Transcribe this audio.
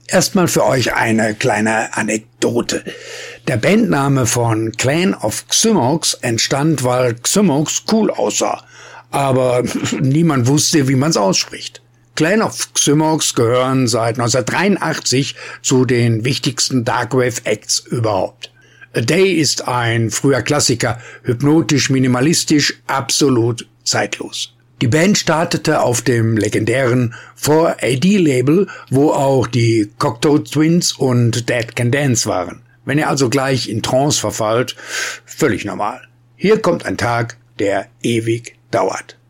Erstmal für euch eine kleine Anekdote. Der Bandname von Clan of Xymox entstand, weil Xymox cool aussah. Aber niemand wusste, wie man es ausspricht. Clan of Xymox gehören seit 1983 zu den wichtigsten Darkwave-Acts überhaupt. A Day ist ein früher Klassiker, hypnotisch-minimalistisch, absolut zeitlos. Die Band startete auf dem legendären 4AD-Label, wo auch die Cocteau Twins und Dead Can Dance waren. Wenn ihr also gleich in Trance verfallt, völlig normal. Hier kommt ein Tag, der ewig dauert.